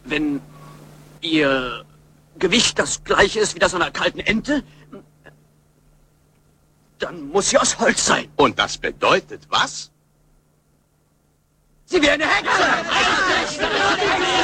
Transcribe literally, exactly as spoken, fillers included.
Wenn Ihr Gewicht das gleiche ist wie das einer kalten Ente, dann muss sie aus Holz sein. Und das bedeutet was? Sie wäre eine Hexe!